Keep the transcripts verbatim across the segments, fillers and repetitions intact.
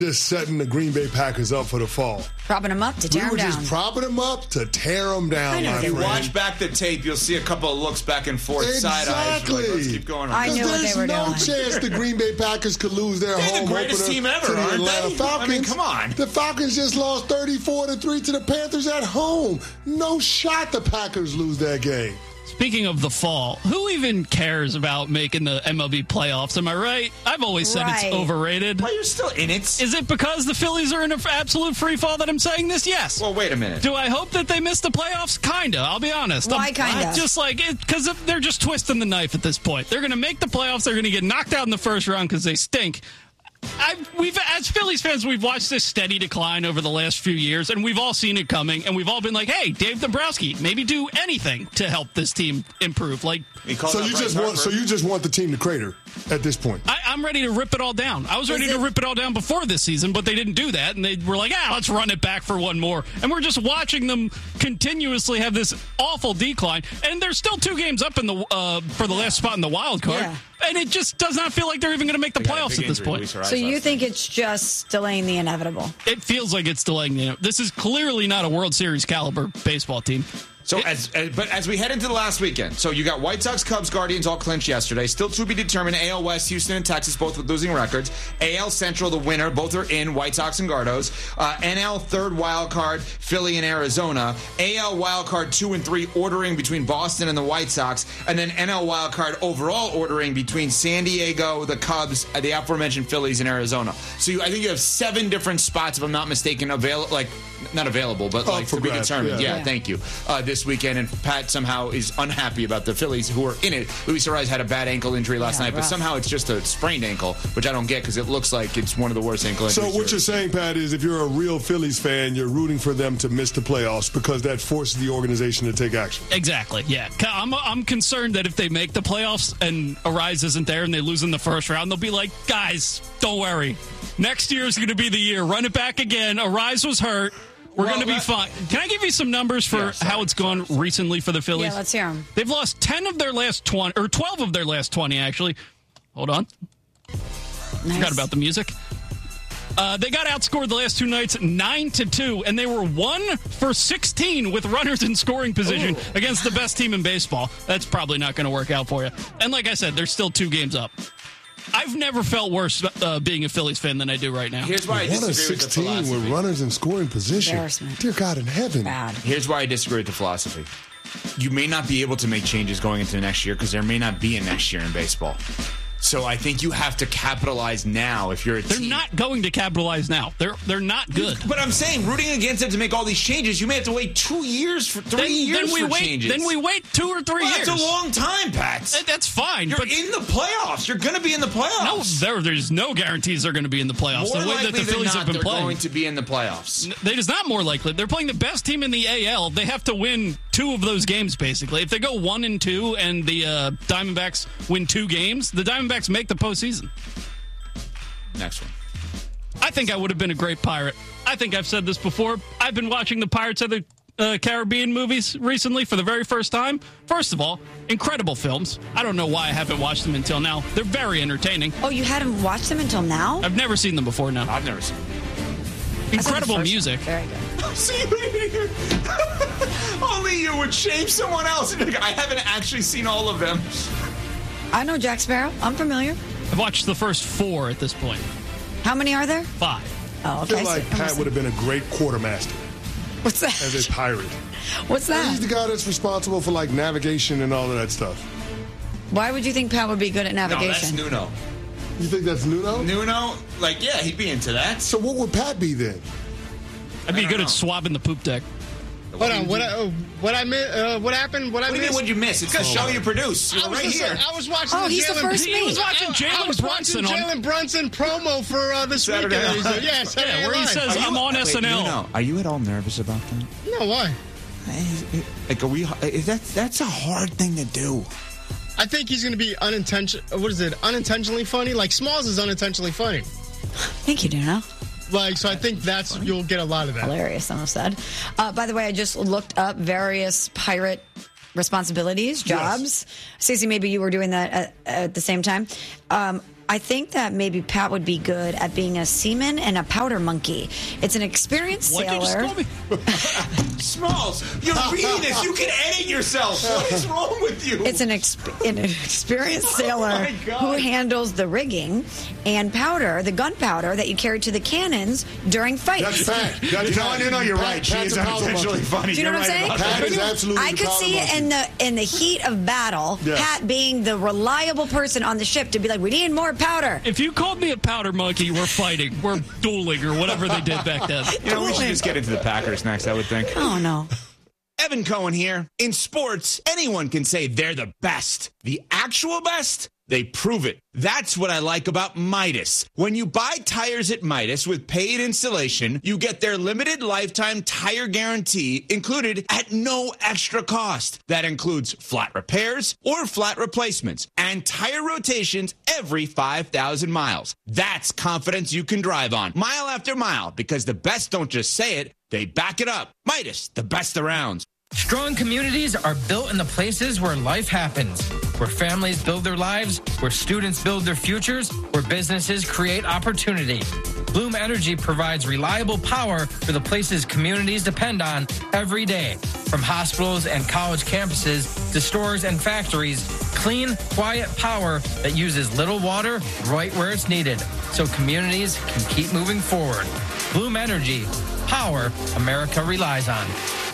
just setting the Green Bay Packers up for the fall. Propping them up to tear we them down. We were just propping them up to tear them down. I know. If you friend. watch back the tape, you'll see a couple of looks back and forth, exactly. side eyes. Like, let's keep going on. I knew what There's they were no doing. chance the Green Bay Packers could lose their They're home the greatest opener team ever, to the aren't Atlanta they? Falcons. I mean, come on. The Falcons just lost thirty-four to three to the Panthers at home. No shot the Packers lose that game. Speaking of the fall, who even cares about making the M L B playoffs? Am I right? I've always said Right. it's overrated. Well, you're still in it. Is it because the Phillies are in an absolute free fall that I'm saying this? Yes. Well, wait a minute. Do I hope that they miss the playoffs? Kinda. I'll be honest. Why I'm- kinda? Just like it, because they're just twisting the knife at this point. They're going to make the playoffs. They're going to get knocked out in the first round because they stink. I've, we've, as Phillies fans, we've watched this steady decline over the last few years, and we've all seen it coming, and we've all been like, hey, Dave Dombrowski, maybe do anything to help this team improve. Like, So you just want, so you just want the team to crater at this point. I, I'm ready to rip it all down. I was ready Is to it- rip it all down before this season, but they didn't do that, and they were like, ah, let's run it back for one more. And we're just watching them continuously have this awful decline, and they're still two games up in the uh, for the last spot in the wild card. Yeah. And it just does not feel like they're even going to make the playoffs at this point. So you think it's just delaying the inevitable? It feels like it's delaying. You know, this is clearly not a World Series caliber baseball team. So, as, as but as we head into the last weekend, so you got White Sox, Cubs, Guardians all clinched yesterday. Still to be determined. A L West, Houston and Texas both with losing records. A L Central, the winner, both are in. White Sox and Gardos. Uh, N L third wild card, Philly and Arizona. A L wild card two and three ordering between Boston and the White Sox, and then N L wild card overall ordering between San Diego, the Cubs, uh, the aforementioned Phillies, and Arizona. So you, I think you have seven different spots, if I'm not mistaken, avail like not available, but Up like for to be grabs, determined. yeah. Yeah, Yeah. thank you. Uh, this weekend, and Pat somehow is unhappy about the Phillies who are in it. Luis Suarez had a bad ankle injury last Yeah, night, but rough. somehow it's just a sprained ankle, which I don't get because it looks like it's one of the worst ankle So injuries. what you're saying, Pat, is if you're a real Phillies fan, you're rooting for them to miss the playoffs because that forces the organization to take action. Exactly, yeah. I'm, I'm concerned that if they make the playoffs and Arise isn't there and they lose in the first round, they'll be like, guys, don't worry. Next year is going to be the year. Run it back again. Arise was hurt. We're Well, going to be that- fine. Can I give you some numbers for Yeah, sorry, how it's gone recently for the Phillies? Yeah, let's hear them. They've lost ten of their last twenty, or twelve of their last twenty, actually. Hold on. Nice. Forgot about the music. Uh, they got outscored the last two nights nine to two, and they were one for sixteen with runners in scoring position Ooh. against the best team in baseball. That's probably not going to work out for you. And like I said, they're still two games up. I've never felt worse uh, being a Phillies fan than I do right now. Here's why I One of disagree with the sixteen with philosophy. runners in scoring position. Embarrassment. Dear God in heaven. Bad. Here's why I disagree with the philosophy. You may not be able to make changes going into the next year because there may not be a next year in baseball. So I think you have to capitalize now if you're a They're team. not going to capitalize now. They're they're not good. But I'm saying, rooting against them to make all these changes, you may have to wait two years for three Then, years then we for wait. changes. Then we wait two or three well, years. that's a long time, Pat. That- That's fine. You're but in the playoffs. You're going to be in the no, playoffs. there, there's no guarantees they're going to be in the playoffs. More the way that likely the than Phillies not, have been they're playing. going to be in the playoffs. It is not more likely. They're playing the best team in the A L. They have to win two of those games, basically. If they go one and two and the uh, Diamondbacks win two games, the Diamondbacks make the postseason. Next one. I think I would have been a great pirate. I think I've said this before. I've been watching the Pirates of the uh, Caribbean movies recently for the very first time. First of all, incredible films. I don't know why I haven't watched them until now. They're very entertaining. Oh, you hadn't watched them until now? I've never seen them before now. I've never seen it. I said the Incredible first music. one. Very good. See, only you would shame someone else. I haven't actually seen all of them. I know Jack Sparrow. I'm familiar. I've watched the first four at this point. How many are there? Five. Oh, I okay. feel like So- Pat would have been a great quartermaster What's that? as a pirate. What's He's the that? guy that's responsible for like navigation and all of that stuff. Why would you think Pat would be good at No, that's navigation? Nuno. You think that's Nuno? Nuno, like, yeah, he'd be into that. So what would Pat be then? I'd be don't good know. at swabbing the poop deck. Hold on, what? Uh, what I mi- uh, What happened? What I What do you mean? missed? What'd you miss? It's the show you produce. You're I was right listening- here. I was watching. Oh, the he's the Jalen- first He was mate. watching I- I Jalen was Brunson watching on. Jalen Brunson promo for uh, this Saturday weekend. Night. He's, uh, yeah, Saturday Yeah, where he Night. says, Are you- I'm on wait, S N L. Nuno, are you at all nervous about that? No, why? Like, are we? That's that's a hard thing to do. I think he's going to be unintentional. What is it? Unintentionally funny. Like Smalls is unintentionally funny. Thank you, Dino. Like, so I think that's you'll get a lot of that. Hilarious, some have said. Uh, by the way, I just looked up various pirate responsibilities, jobs. Stacey, maybe you were doing that at, at the same time. Um, I think that maybe Pat would be good at being a seaman and a powder monkey. It's an experienced What'd you sailor. just call me? Smalls, you're reading this. You can edit yourself. What is wrong with you? It's an, exp- an experienced Oh, sailor my God. who handles the rigging and powder, the gunpowder that you carry to the cannons during fights. That's Pat. That's You know, Pat. no, no, you're Pat- right. She Pat's is a powder unintentionally monkey. funny. Do you know You're what I'm right saying? about Pat that. is absolutely I the could powder see it monkey. in the in the heat of battle, Yeah. Pat being the reliable person on the ship to be like, we need more powder. If you called me a powder monkey, we're fighting. We're dueling or whatever they did back then. You know, we should just get into the Packers next, I would think. Oh, no. Evan Cohen here. In sports, anyone can say they're the best. The actual best? They prove it. That's what I like about Midas. When you buy tires at Midas with paid installation, you get their limited lifetime tire guarantee included at no extra cost. That includes flat repairs or flat replacements and tire rotations every five thousand miles. That's confidence you can drive on mile after mile, because the best don't just say it, they back it up. Midas, the best around. Strong communities are built in the places where life happens, where families build their lives, where students build their futures, where businesses create opportunity. Bloom Energy provides reliable power for the places communities depend on every day. From hospitals and college campuses to stores and factories, clean, quiet power that uses little water right where it's needed, so communities can keep moving forward. Bloom Energy, power America relies on.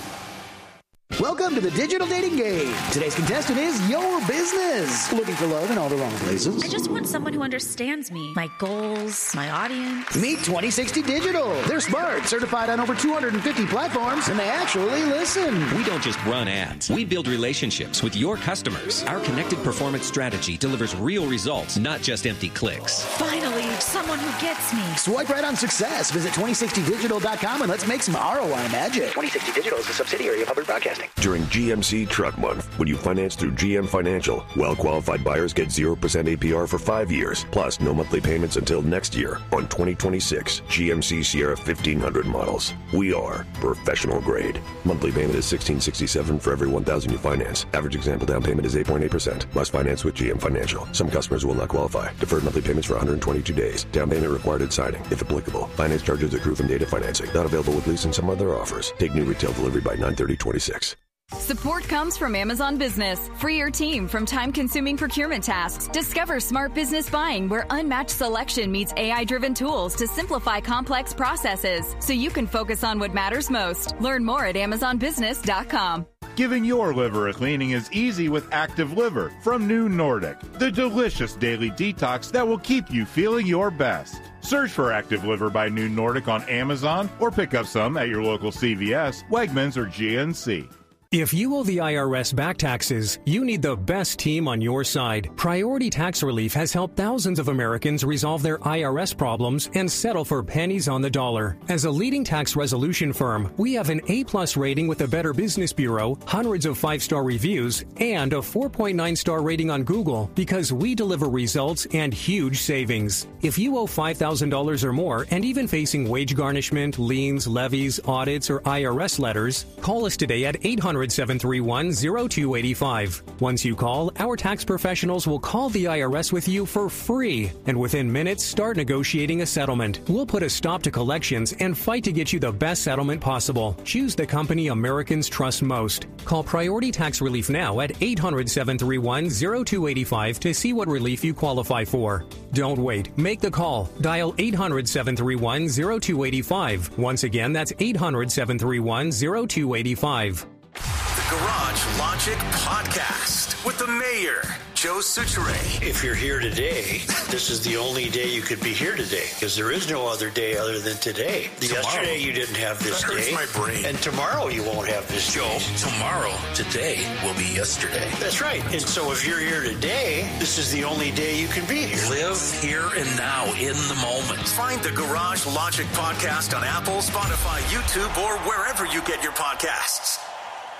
Welcome to the Digital Dating Game. Today's contestant is your business. Looking for love in all the wrong places? I just want someone who understands me, my goals, my audience. Meet twenty sixty Digital. They're smart, certified on over two hundred fifty platforms, and they actually listen. We don't just run ads. We build relationships with your customers. Our connected performance strategy delivers real results, not just empty clicks. Finally, someone who gets me. Swipe right on success. Visit twenty sixty digital dot com and let's make some R O I magic. twenty sixty Digital is a subsidiary of Hubbard Broadcasting. During G M C Truck Month, when you finance through G M Financial, well-qualified buyers get zero percent A P R for five years, plus no monthly payments until next year on twenty twenty-six G M C Sierra fifteen hundred models. We are professional grade. Monthly payment is sixteen sixty-seven for every one thousand you finance. Average example down payment is eight point eight percent. Must finance with G M Financial. Some customers will not qualify. Deferred monthly payments for one hundred twenty-two days. Down payment required at signing, if applicable. Finance charges accrue from data financing. Not available with lease and some other offers. Take new retail delivery by nine thirty twenty-six. Support comes from Amazon Business. Free your team from time-consuming procurement tasks. Discover smart business buying where unmatched selection meets A I-driven tools to simplify complex processes so you can focus on what matters most. Learn more at amazon business dot com. Giving your liver a cleaning is easy with Active Liver from New Nordic, the delicious daily detox that will keep you feeling your best. Search for Active Liver by New Nordic on Amazon or pick up some at your local C V S, Wegmans, or G N C. If you owe the I R S back taxes, you need the best team on your side. Priority Tax Relief has helped thousands of Americans resolve their I R S problems and settle for pennies on the dollar. As a leading tax resolution firm, we have an A-plus rating with the Better Business Bureau, hundreds of five-star reviews, and a four point nine star rating on Google because we deliver results and huge savings. If you owe five thousand dollars or more and even facing wage garnishment, liens, levies, audits, or I R S letters, call us today at eight hundred, seven three one, zero two eight five. Once you call, our tax professionals will call the I R S with you for free, and within minutes start negotiating a settlement. We'll put a stop to collections and fight to get you the best settlement possible. Choose the company Americans trust most. Call Priority Tax Relief now at eight hundred, seven three one, zero two eight five to see what relief you qualify for. Don't wait. Make the call. Dial eight hundred, seven three one, zero two eight five. Once again, that's eight hundred, seven three one, zero two eight five. The Garage Logic Podcast with the mayor, Joe Soucheray. If you're here today, this is the only day you could be here today, because there is no other day other than today. Tomorrow. Yesterday you didn't have this that day. hurts my brain. And tomorrow you won't have this Joe, day. tomorrow, today will be yesterday. That's right. And so if you're here today, this is the only day you can be here. Live here and now in the moment. Find the Garage Logic Podcast on Apple, Spotify, YouTube, or wherever you get your podcasts.